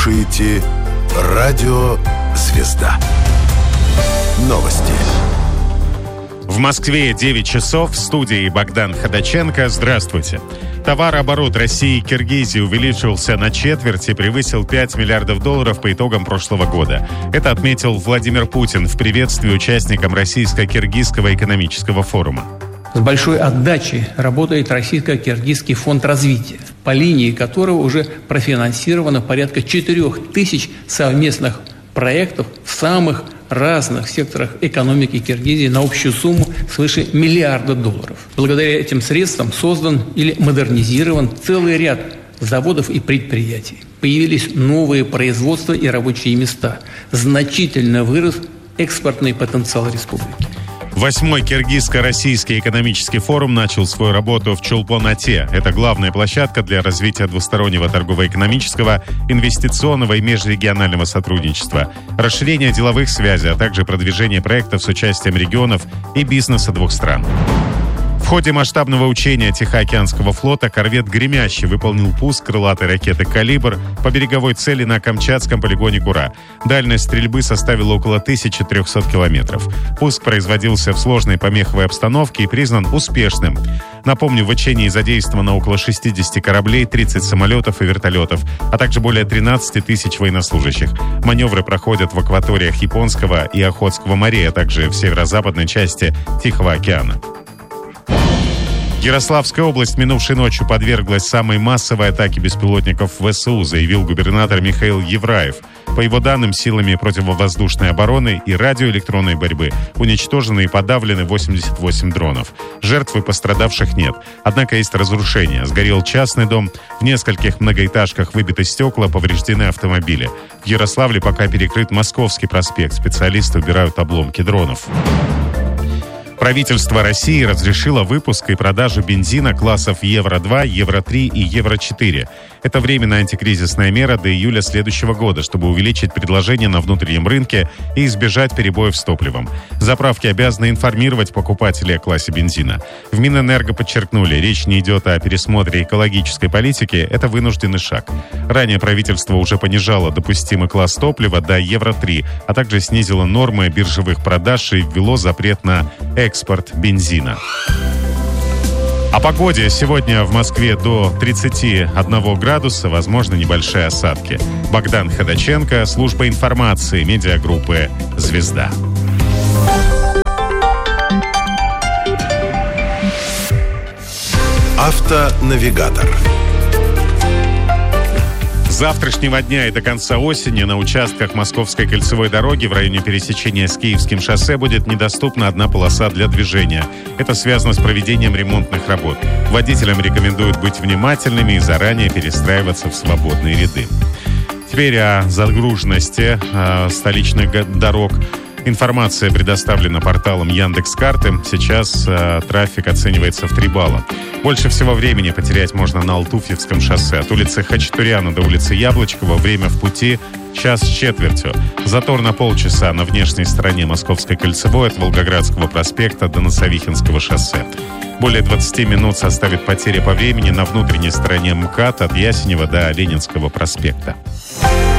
слушаете «Радио Звезда». Новости. В Москве 9 часов. В студии Богдан Ходаченко. Здравствуйте. Товарооборот России и Киргизии увеличился на четверть и превысил $5 миллиардов по итогам прошлого года. Это отметил Владимир Путин в приветствии участникам Российско-Киргизского экономического форума. С большой отдачей работает Российско-Киргизский фонд развития, по линии которого уже профинансировано порядка 4000 совместных проектов в самых разных секторах экономики Киргизии на общую сумму свыше $1 миллиарда. Благодаря этим средствам создан или модернизирован целый ряд заводов и предприятий. Появились новые производства и рабочие места. Значительно вырос экспортный потенциал республики. 8-й Киргизско-российский экономический форум начал свою работу в Чолпон-Ате. Это главная площадка для развития двустороннего торгово-экономического, инвестиционного и межрегионального сотрудничества, расширения деловых связей, а также продвижения проектов с участием регионов и бизнеса двух стран. В ходе масштабного учения Тихоокеанского флота корвет «Гремящий» выполнил пуск крылатой ракеты «Калибр» по береговой цели на Камчатском полигоне Гура. Дальность стрельбы составила около 1300 километров. Пуск производился в сложной помеховой обстановке и признан успешным. Напомню, в учении задействовано около 60 кораблей, 30 самолетов и вертолетов, а также более 13 тысяч военнослужащих. Маневры проходят в акваториях Японского и Охотского морей, а также в северо-западной части Тихого океана. Ярославская область минувшей ночью подверглась самой массовой атаке беспилотников ВСУ, заявил губернатор Михаил Евраев. По его данным, силами противовоздушной обороны и радиоэлектронной борьбы уничтожены и подавлены 88 дронов. Жертв и пострадавших нет. Однако есть разрушения. Сгорел частный дом, в нескольких многоэтажках выбиты стекла, повреждены автомобили. В Ярославле пока перекрыт Московский проспект. Специалисты убирают обломки дронов. Правительство России разрешило выпуск и продажу бензина классов Евро-2, Евро-3 и Евро-4. Это временная антикризисная мера до июля следующего года, чтобы увеличить предложение на внутреннем рынке и избежать перебоев с топливом. Заправки обязаны информировать покупателей о классе бензина. В Минэнерго подчеркнули, речь не идет о пересмотре экологической политики, это вынужденный шаг. Ранее правительство уже понижало допустимый класс топлива до Евро-3, а также снизило нормы биржевых продаж и ввело запрет на экспорт бензина. О погоде. Сегодня в Москве до 31 градуса, возможно, небольшие осадки. Богдан Ходаченко, служба информации, медиагруппы «Звезда». Автонавигатор. С завтрашнего дня и до конца осени на участках Московской кольцевой дороги в районе пересечения с Киевским шоссе будет недоступна одна полоса для движения. Это связано с проведением ремонтных работ. Водителям рекомендуют быть внимательными и заранее перестраиваться в свободные ряды. Теперь о загруженности столичных дорог. Информация предоставлена порталом Яндекс.Карты. Сейчас трафик оценивается в 3 балла. Больше всего времени потерять можно на Алтуфьевском шоссе. От улицы Хачатуряна до улицы Яблочкова время в пути час с четвертью. Затор на полчаса на внешней стороне Московской кольцевой от Волгоградского проспекта до Носовихинского шоссе. Более 20 минут составит потеря по времени на внутренней стороне МКАД от Ясенева до Ленинского проспекта.